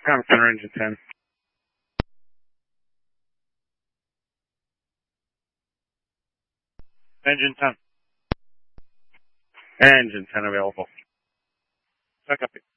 Comm Center, engine 10. Engine 10. Engine 10 available. Check up.